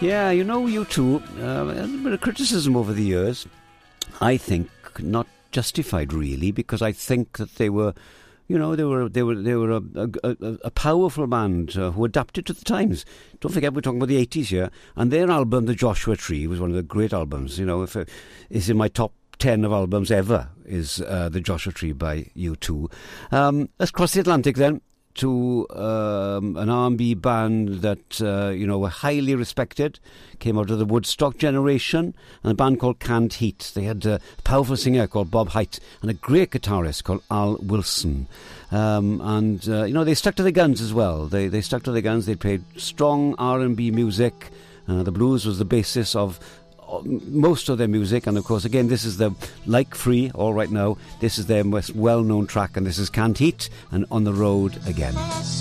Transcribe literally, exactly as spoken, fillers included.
Yeah, you know, U two, uh, a bit of criticism over the years. I think not justified, really, because I think that they were, you know, they were they were they were a, a, a powerful band uh, who adapted to the times. Don't forget, we're talking about the eighties here, and their album, The Joshua Tree, was one of the great albums. You know, if it is in my top ten of albums ever, is uh, The Joshua Tree by U two. Um, let's cross the Atlantic then to um, an R and B band that, uh, you know, were highly respected, came out of the Woodstock generation, and a band called Canned Heat. They had a powerful singer called Bob Haidt and a great guitarist called Al Wilson. Um, and, uh, you know, they stuck to their guns as well. They they stuck to their guns. They played strong R and B music. Uh, the blues was the basis of most of their music, and of course, again, this is the Like Free, All Right Now. This is their most well-known track, and this is Canned Heat and On the Road Again.